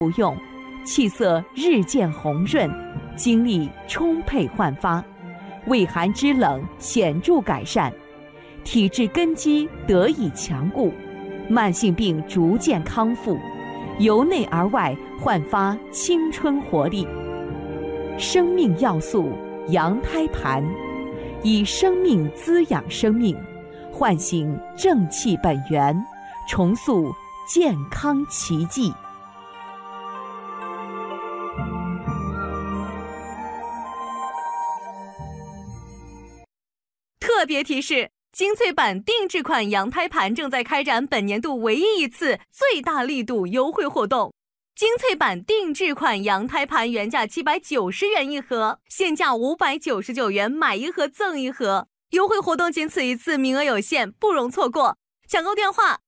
服用，气色日渐红润，精力充沛焕发，胃寒肢冷显著改善，体质根基得以强固，慢性病逐渐康复，由内而外焕发青春活力。生命要素羊胎盘，以生命滋养生命，唤醒正气本源，重塑健康奇迹。 特别提示：精粹版定制款羊胎盘正在开展本年度唯一一次最大力度优惠活动。精粹版定制款羊胎盘原价790元一盒，现价599元，买一盒赠一盒。优惠活动仅此一次，名额有限，不容错过。抢购电话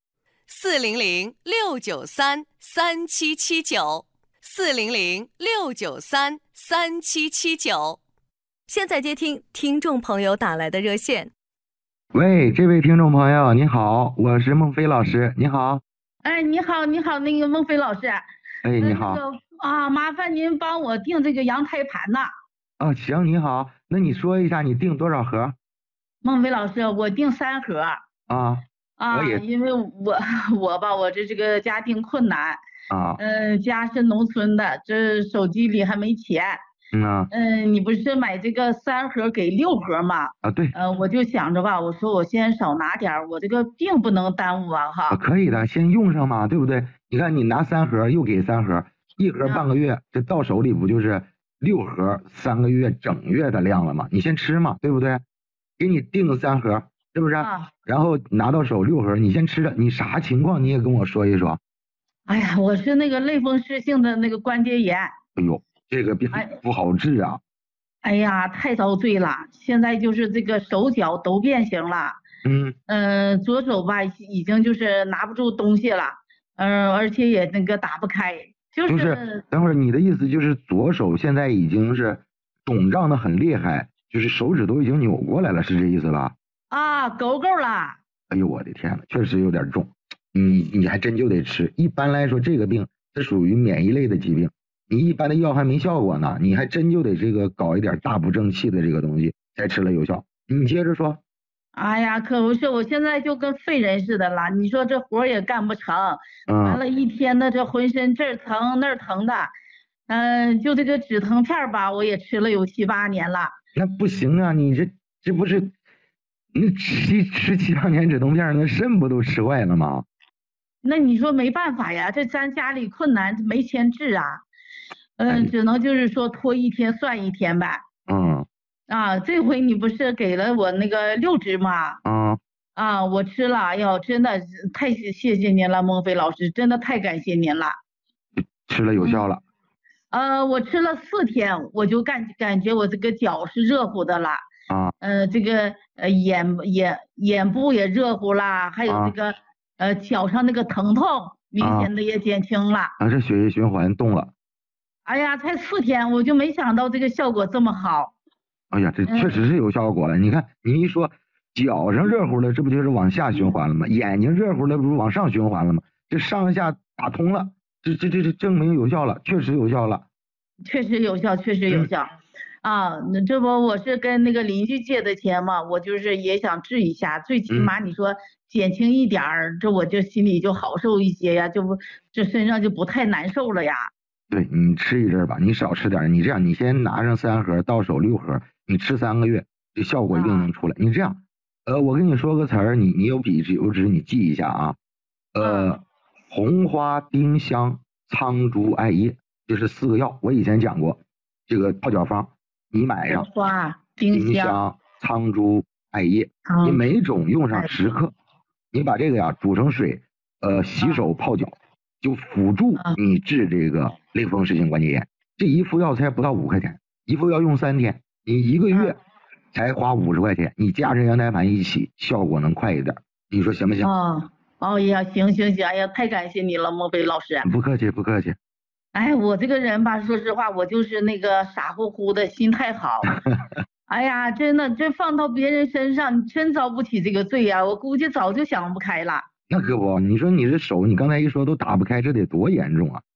400-693-3779，400-693-3779。现在接听听众朋友打来的热线。 喂，这位听众朋友，你好，我是孟非老师，你好。 哎，你好，那个孟非老师。 哎，你好。 麻烦您帮我订这个羊胎盘呐。 哦，行，你好，那你说一下你订多少盒？ 孟非老师，我订3盒。可以。因为我这个家庭困难。家是农村的，这手机里还没钱。你不是买这个3盒给6盒吗？ 对。 我就想着吧，我说我先少拿点，我这个病不能耽误哈。 可以的，先用上嘛，对不对？你看你拿3盒又给3盒，1盒半个月，这到手里不就是6盒3个月整月的量了吗？你先吃嘛，对不对？给你订3盒，是不是？然后拿到手6盒，你先吃着，你啥情况你也跟我说一说。 哎呀，我是那个类风湿性的那个关节炎。 哎呦，这个病不好治啊。 哎呀，太遭罪了！现在就是这个手脚都变形了。左手吧已经就是拿不住东西了，而且也那个打不开。就是等会儿你的意思就是左手现在已经是肿胀的很厉害，就是手指都已经扭过来了，是这意思吧？ 够了。 哎呦我的天呐，确实有点重。你还真就得吃。一般来说这个病是属于免疫类的疾病，你一般的药还没效果呢，你还真就得这个搞一点大补正气的这个东西才吃了有效。你接着说。 哎呀，可不是，我现在就跟废人似的了，你说这活也干不成，完了一天的这浑身这儿疼那儿疼的。就这个止疼片吧，我也吃了有7、8年了。 那不行啊，你这不是你吃7、8年止疼片，那肾不都吃坏了吗？ 那你说没办法呀，这咱家里困难，没钱治啊。只能就是说拖一天算一天呗。这回你不是给了我那个6支吗？我吃了，哎呦，真的太谢谢您了，孟非老师，真的太感谢您了。 吃了有效了。 我吃了4天，我就感觉我这个脚是热乎的了。这个眼部也热乎啦，还有这个脚上那个疼痛明显的也减轻了。 这血液循环动了。 哎呀，才4天，我就没想到这个效果这么好。 哎呀，这确实是有效果了。你看你一说脚上热乎了，这不就是往下循环了吗？眼睛热乎了，不是往上循环了吗？这上下打通了，这证明有效了，确实有效了。 确实有效。那这不我是跟那个邻居借的钱嘛，我就是也想治一下，最起码你说减轻一点儿，这我这心里就好受一些呀，这身上就不太难受了呀。 对，你吃一阵吧，你少吃点。你这样，你先拿上3盒，到手6盒，你吃3个月，这效果一定能出来。你这样，我跟你说个词儿，你有笔有纸，你记一下啊。红花、丁香、苍术、艾叶，这是4个药，我以前讲过这个泡脚方，你买上。 红花、丁香、 苍术、艾叶，你每种用上10克，你把这个呀煮成水，洗手泡脚，就辅助你治这个类风湿性关节炎。这一副药才不到5块钱，一副药用3天，你1个月才花50块钱，你加上羊胎盘一起，效果能快一点，你说行不行？ 呀，行，哎呀，太感谢你了，孟非老师。 不客气。 哎，我这个人吧，说实话，我就是那个傻乎乎的，心态好。哎呀，真的，这放到别人身上，你真遭不起这个罪呀！我估计早就想不开了。 那可不，你说你这手，你刚才一说都打不开，这得多严重啊！